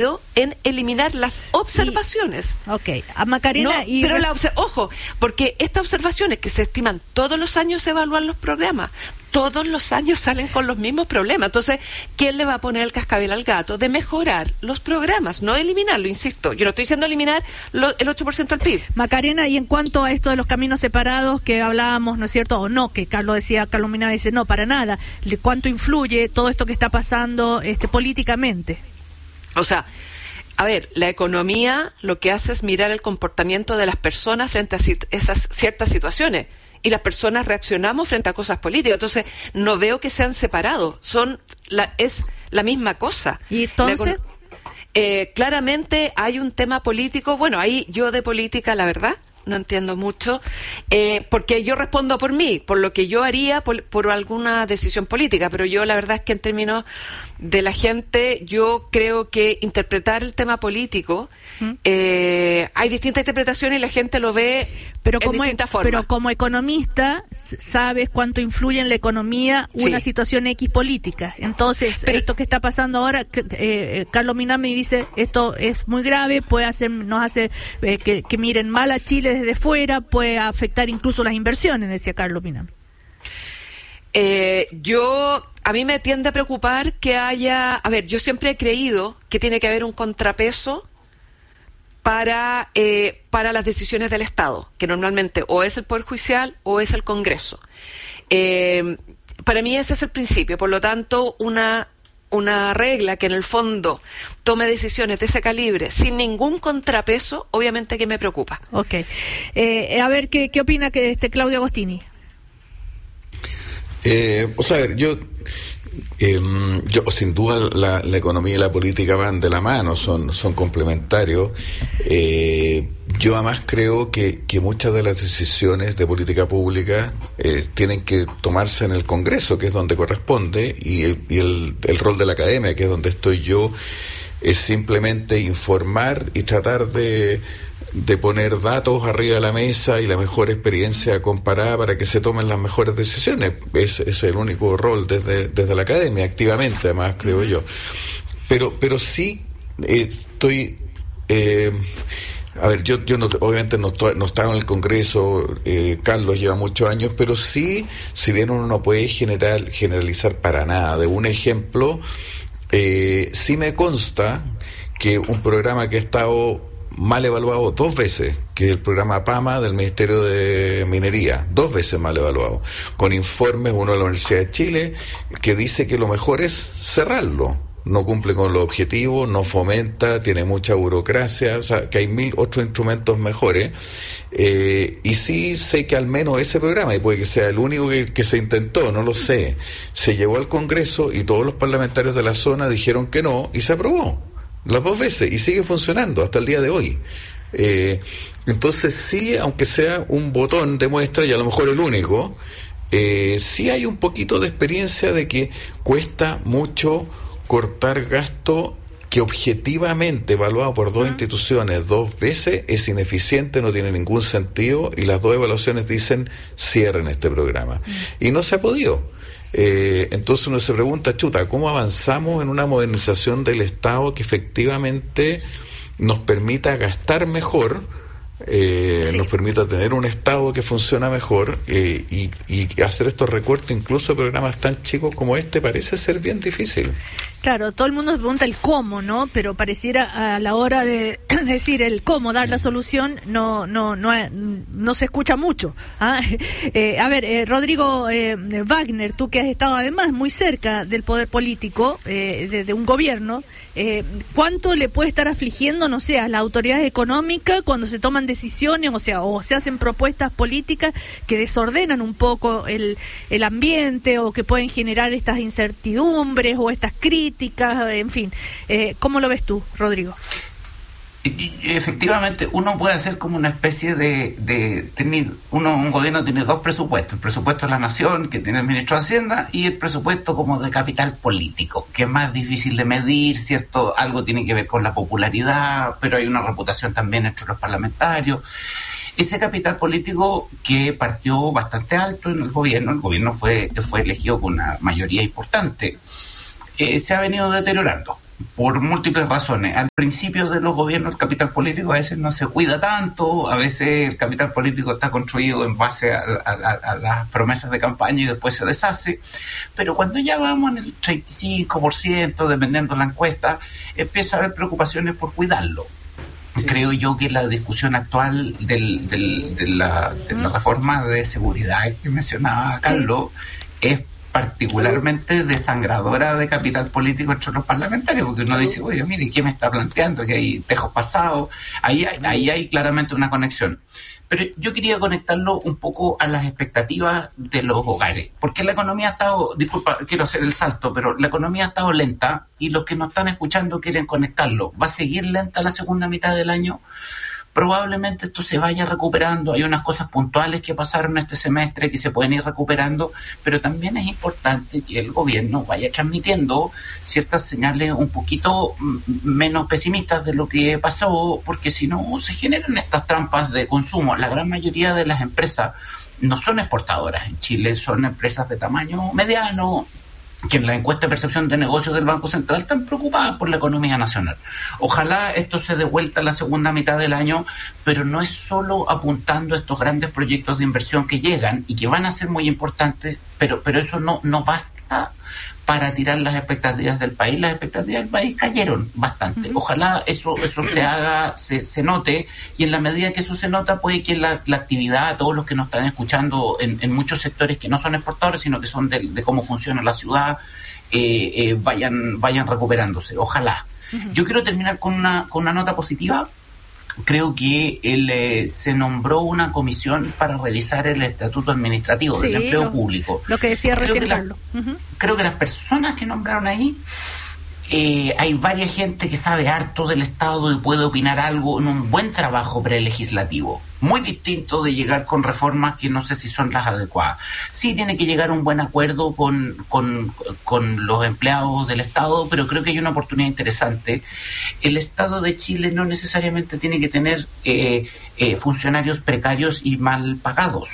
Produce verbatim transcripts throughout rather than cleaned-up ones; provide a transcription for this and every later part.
en eliminar las observaciones. Y, ok, a Macarena no, y... Pero, la, ojo, porque estas observaciones que se estiman todos los años se evalúan los programas, todos los años salen con los mismos problemas. Entonces, ¿quién le va a poner el cascabel al gato de mejorar los programas? No eliminarlo, insisto. Yo no estoy diciendo eliminar lo, el ocho por ciento del P I B. Macarena, y en cuanto a esto de los caminos separados que hablábamos, ¿no es cierto? O no, que Carlos decía, Carlos Mina dice, no, para nada. ¿Cuánto influye todo esto que está pasando este, políticamente? O sea, a ver, la economía lo que hace es mirar el comportamiento de las personas frente a sit- esas ciertas situaciones. Y las personas reaccionamos frente a cosas políticas. Entonces, no veo que sean separados. Son la, es la misma cosa. ¿Y entonces? Eh, claramente hay un tema político. Bueno, ahí yo de política, la verdad, no entiendo mucho, eh, porque yo respondo por mí, por lo que yo haría por, por alguna decisión política, pero yo la verdad es que en términos de la gente, yo creo que interpretar el tema político, ¿Mm? eh, hay distintas interpretaciones y la gente lo ve pero en como distintas e- formas. Pero como economista, sabes cuánto influye en la economía una Sí. situación X política. Entonces, Pero, esto que está pasando ahora, que, eh, Carlos Minami dice, esto es muy grave, puede hacer, nos hace eh, que, que miren mal a Chile desde fuera, puede afectar incluso las inversiones, decía Carlos Minami. Eh, yo, a mí me tiende a preocupar que haya, a ver, yo siempre he creído que tiene que haber un contrapeso para eh, para las decisiones del Estado, que normalmente o es el Poder Judicial o es el Congreso. Eh, para mí ese es el principio, por lo tanto, una una regla que en el fondo tome decisiones de ese calibre sin ningún contrapeso, obviamente que me preocupa. Ok. Eh, a ver, ¿qué, qué opina que este Claudio Agostini? Eh, o sea, a ver, yo, eh, yo sin duda la, la economía y la política van de la mano, son, son complementarios. Eh, yo además creo que, que muchas de las decisiones de política pública eh, tienen que tomarse en el Congreso, que es donde corresponde, y, y el, el rol de la academia, que es donde estoy yo, es simplemente informar y tratar de de poner datos arriba de la mesa y la mejor experiencia comparada para que se tomen las mejores decisiones. Ese es el único rol desde, desde la academia, activamente, además, creo yo. Pero, pero sí eh, estoy... Eh, a ver, yo, yo no, obviamente no, estoy, no estaba en el Congreso, eh, Carlos lleva muchos años, pero sí, si bien uno no puede general, generalizar para nada. De un ejemplo, eh, sí me consta que un programa que ha estado mal evaluado dos veces, que es el programa PAMA del Ministerio de Minería, dos veces mal evaluado, con informes, uno de la Universidad de Chile, que dice que lo mejor es cerrarlo, no cumple con los objetivos, no fomenta, tiene mucha burocracia, o sea, que hay mil otros instrumentos mejores, eh, y sí sé que al menos ese programa, y puede que sea el único que, que se intentó, no lo sé, se llevó al Congreso y todos los parlamentarios de la zona dijeron que no, y se aprobó. Las dos veces, y sigue funcionando hasta el día de hoy. Eh, entonces sí, aunque sea un botón de muestra, y a lo mejor el único, eh, sí hay un poquito de experiencia de que cuesta mucho cortar gasto que objetivamente, evaluado por dos instituciones dos veces, es ineficiente, no tiene ningún sentido, y las dos evaluaciones dicen cierren este programa. Y no se ha podido. Eh, entonces uno se pregunta, chuta, ¿cómo avanzamos en una modernización del Estado que efectivamente nos permita gastar mejor, eh, sí. nos permita tener un Estado que funciona mejor, eh, y, y hacer estos recortes incluso de programas tan chicos como este parece ser bien difícil? Claro, todo el mundo se pregunta el cómo, ¿no? Pero pareciera a la hora de decir el cómo, dar la solución, no no no no se escucha mucho. ¿Ah? Eh, a ver, eh, Rodrigo eh, Wagner, tú que has estado además muy cerca del poder político, eh, de, de un gobierno, eh, ¿cuánto le puede estar afligiendo, no sé, a las autoridades económicas cuando se toman decisiones, o sea, o se hacen propuestas políticas que desordenan un poco el, el ambiente, o que pueden generar estas incertidumbres o estas críticas? En fin, eh, ¿cómo lo ves tú, Rodrigo? Efectivamente, uno puede hacer como una especie de, de tener, uno, un gobierno tiene dos presupuestos: el presupuesto de la nación, que tiene el ministro de Hacienda, y el presupuesto como de capital político, que es más difícil de medir, ¿cierto? Algo tiene que ver con la popularidad, pero hay una reputación también entre los parlamentarios. Ese capital político que partió bastante alto en el gobierno, el gobierno fue, fue elegido con una mayoría importante, Eh, se ha venido deteriorando, por múltiples razones. Al principio de los gobiernos el capital político a veces no se cuida tanto, a veces el capital político está construido en base a, a, a, a las promesas de campaña y después se deshace, pero cuando ya vamos en el treinta y cinco por ciento, dependiendo de la encuesta, empieza a haber preocupaciones por cuidarlo. Sí. Creo yo que la discusión actual del, del, de, la, de la reforma de seguridad que mencionaba Carlos, sí, es particularmente desangradora de capital político entre los parlamentarios, porque uno dice, oye, mire, ¿qué me está planteando? Que hay tejos pasados. Ahí hay, ahí hay claramente una conexión. Pero yo quería conectarlo un poco a las expectativas de los hogares, porque la economía ha estado, disculpa, quiero hacer el salto, pero la economía ha estado lenta y los que nos están escuchando quieren conectarlo. ¿Va a seguir lenta la segunda mitad del año? Probablemente esto se vaya recuperando, hay unas cosas puntuales que pasaron este semestre que se pueden ir recuperando, pero también es importante que el gobierno vaya transmitiendo ciertas señales un poquito menos pesimistas de lo que pasó, porque si no se generan estas trampas de consumo. La gran mayoría de las empresas no son exportadoras en Chile, son empresas de tamaño mediano, que en la encuesta de percepción de negocios del Banco Central están preocupadas por la economía nacional. Ojalá esto se dé vuelta en la segunda mitad del año, pero no es solo apuntando a estos grandes proyectos de inversión que llegan y que van a ser muy importantes, pero, pero eso no, no basta para tirar las expectativas del país. Las expectativas del país cayeron bastante. Uh-huh. Ojalá eso eso se haga, se, se note, y en la medida que eso se nota, puede que la, la actividad, todos los que nos están escuchando en, en muchos sectores que no son exportadores, sino que son de, de cómo funciona la ciudad, eh, eh, vayan vayan recuperándose. Ojalá. Uh-huh. Yo quiero terminar con una, con una nota positiva. Creo que él, eh, se nombró una comisión para revisar el estatuto administrativo, sí, del empleo lo, público. Lo que decía creo recién que la, Carlos. Uh-huh. Creo que las personas que nombraron ahí, eh, hay varias gente que sabe harto del Estado y puede opinar algo en un buen trabajo prelegislativo. Muy distinto de llegar con reformas que no sé si son las adecuadas. Sí tiene que llegar a un buen acuerdo con, con, con los empleados del Estado, pero creo que hay una oportunidad interesante. El Estado de Chile no necesariamente tiene que tener eh, eh, funcionarios precarios y mal pagados.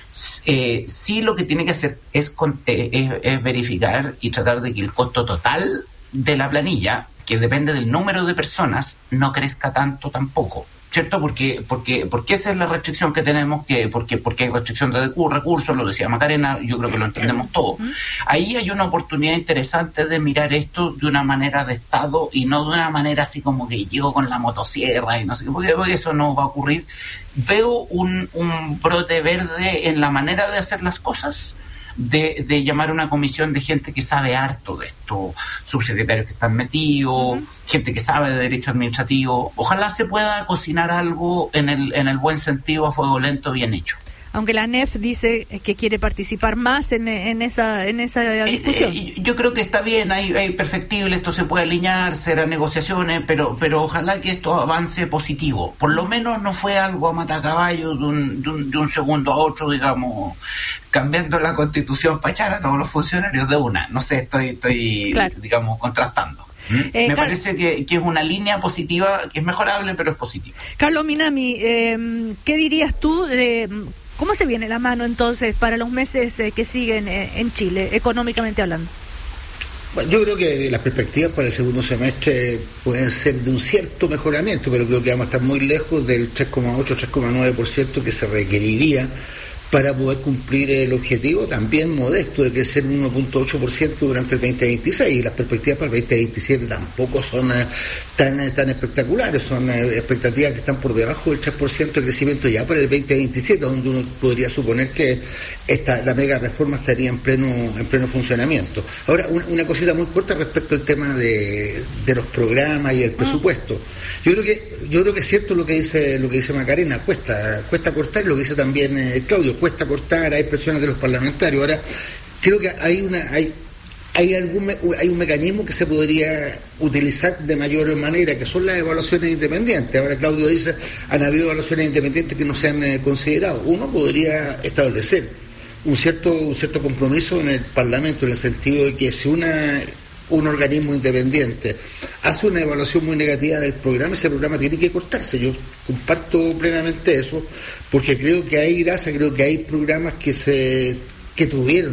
Eh, sí, lo que tiene que hacer es, con, eh, es, es verificar y tratar de que el costo total de la planilla, que depende del número de personas, no crezca tanto tampoco. ¿Cierto? Porque, porque, porque esa es la restricción que tenemos, que porque, porque hay restricción de recursos, lo decía Macarena, yo creo que lo entendemos todos. Ahí hay una oportunidad interesante de mirar esto de una manera de Estado y no de una manera así como que llego con la motosierra y no sé qué, porque eso no va a ocurrir. Veo un, un brote verde en la manera de hacer las cosas, de, de llamar a una comisión de gente que sabe harto de esto, subsecretarios que están metidos, uh-huh, gente que sabe de derecho administrativo. Ojalá se pueda cocinar algo en el, en el buen sentido, a fuego lento, bien hecho. Aunque la A N E F dice que quiere participar más en, en esa en esa discusión. Eh, eh, yo creo que está bien, hay, hay perfectible, esto se puede alinear, serán negociaciones, pero pero ojalá que esto avance positivo. Por lo menos no fue algo a matacaballo de un, de un, de un segundo a otro, digamos, cambiando la Constitución para echar a todos los funcionarios de una. No sé, estoy, estoy claro, digamos, contrastando. Eh, Me Car- parece que, que es una línea positiva, que es mejorable, pero es positiva. Carlos Minami, eh, ¿qué dirías tú de... ¿Cómo se viene la mano entonces para los meses eh, que siguen eh, en Chile, económicamente hablando? Bueno, yo creo que las perspectivas para el segundo semestre pueden ser de un cierto mejoramiento, pero creo que vamos a estar muy lejos del tres coma ocho, tres coma nueve por ciento que se requeriría para poder cumplir el objetivo también modesto de crecer un uno punto ocho por ciento durante el veinte veintiséis, y las perspectivas para el veinte veintisiete tampoco son eh, tan, eh, tan espectaculares, son eh, expectativas que están por debajo del tres por ciento de crecimiento ya para el veinte veintisiete, donde uno podría suponer que esta, la mega reforma estaría en pleno, en pleno funcionamiento. Ahora, una, una cosita muy corta respecto al tema de, de los programas y el presupuesto. Yo creo que, yo creo que es cierto lo que dice, lo que dice Macarena, cuesta, cuesta cortar, lo que dice también eh, Claudio, cuesta cortar, hay presiones de los parlamentarios. Ahora, creo que hay una, hay, hay algún, hay un mecanismo que se podría utilizar de mayor manera, que son las evaluaciones independientes. Ahora Claudio dice, han habido evaluaciones independientes que no se han eh, considerado. Uno podría establecer un cierto, un cierto compromiso en el Parlamento, en el sentido de que si una un organismo independiente hace una evaluación muy negativa del programa, ese programa tiene que cortarse. Yo comparto plenamente eso, porque creo que hay grasa, creo que hay programas que se que tuvieron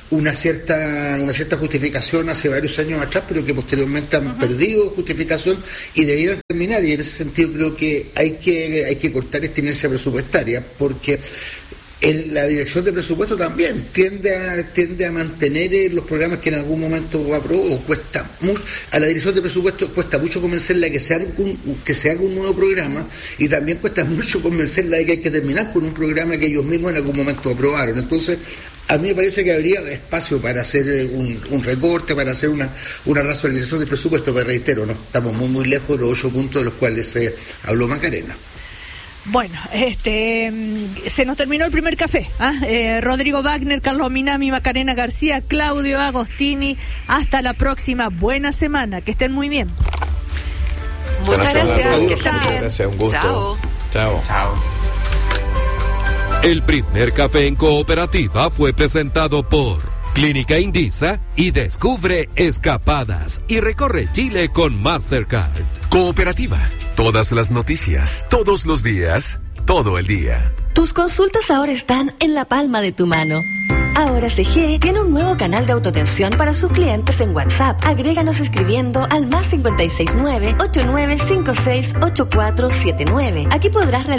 una cierta una cierta justificación hace varios años atrás, pero que posteriormente han uh-huh. perdido justificación y debieron terminar. Y en ese sentido creo que hay que hay que cortar esta inercia presupuestaria, porque en la dirección de presupuesto también tiende a tiende a mantener los programas que en algún momento aprobó. Cuesta mucho, a la dirección de presupuesto cuesta mucho convencerla de que se haga un, que se haga un nuevo programa, y también cuesta mucho convencerla de que hay que terminar con un programa que ellos mismos en algún momento aprobaron. Entonces, a mí me parece que habría espacio para hacer un, un recorte, para hacer una, una racionalización del presupuesto, pero reitero, no estamos muy muy lejos de los ocho puntos de los cuales se eh, habló Macarena. Bueno, este se nos terminó el primer café. ¿ah? Eh, Rodrigo Wagner, Carlos Minami, Macarena García, Claudio Agostini. Hasta la próxima. Buena semana. Que estén muy bien. Muchas gracias. Que estén bien. Gracias, un gusto. Chao. Chao. Chao. El primer café en Cooperativa fue presentado por Clínica Indisa y descubre escapadas y recorre Chile con Mastercard. Cooperativa. Todas las noticias, todos los días, todo el día. Tus consultas ahora están en la palma de tu mano. Ahora C G tiene un nuevo canal de autoatención para sus clientes en WhatsApp. Agréganos escribiendo al más cinco seis nueve, ocho nueve cinco seis, ocho cuatro siete nueve. Aquí podrás realizar